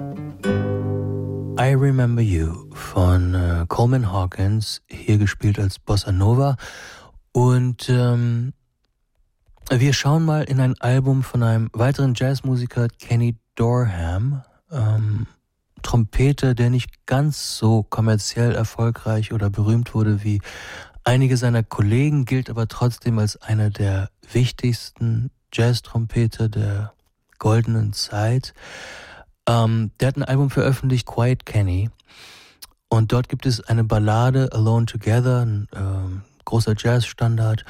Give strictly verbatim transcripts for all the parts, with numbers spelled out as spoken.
I Remember You von äh, Coleman Hawkins, hier gespielt als Bossa Nova. Und ähm, wir schauen mal in ein Album von einem weiteren Jazzmusiker, Kenny Dorham. Ähm, Trompeter, der nicht ganz so kommerziell erfolgreich oder berühmt wurde wie einige seiner Kollegen, gilt aber trotzdem als einer der wichtigsten Jazz-Trompeter der goldenen Zeit. Ähm, der hat ein Album veröffentlicht, Quiet Kenny. Und dort gibt es eine Ballade, Alone Together, ein äh, großer Jazzstandard.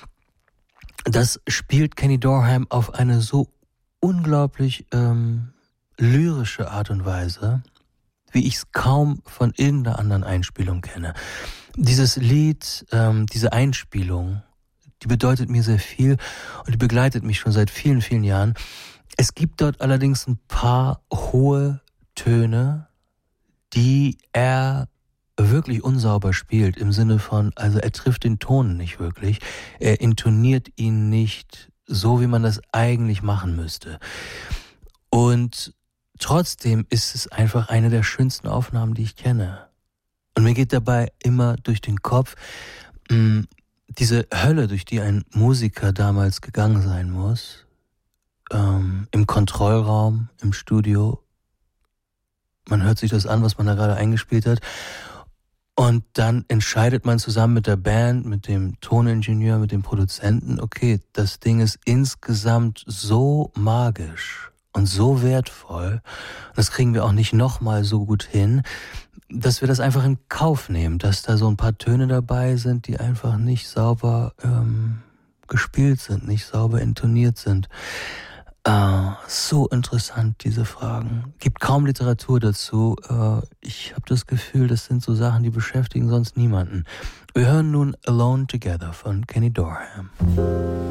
Das spielt Kenny Dorham auf eine so unglaublich ähm, lyrische Art und Weise, wie ich es kaum von irgendeiner anderen Einspielung kenne. Dieses Lied, ähm, diese Einspielung, die bedeutet mir sehr viel und die begleitet mich schon seit vielen, vielen Jahren. Es gibt dort allerdings ein paar hohe Töne, die er wirklich unsauber spielt, im Sinne von, also er trifft den Ton nicht wirklich, er intoniert ihn nicht so, wie man das eigentlich machen müsste. Und trotzdem ist es einfach eine der schönsten Aufnahmen, die ich kenne. Und mir geht dabei immer durch den Kopf, mh, diese Hölle, durch die ein Musiker damals gegangen sein muss, ähm, im Kontrollraum, im Studio. Man hört sich das an, was man da gerade eingespielt hat. Und dann entscheidet man zusammen mit der Band, mit dem Toningenieur, mit dem Produzenten, okay, das Ding ist insgesamt so magisch und so wertvoll, das kriegen wir auch nicht nochmal so gut hin, dass wir das einfach in Kauf nehmen, dass da so ein paar Töne dabei sind, die einfach nicht sauber ähm, gespielt sind, nicht sauber intoniert sind. Äh, so interessant, diese Fragen. Gibt kaum Literatur dazu. Äh, ich habe das Gefühl, das sind so Sachen, die beschäftigen sonst niemanden. Wir hören nun Alone Together von Kenny Dorham.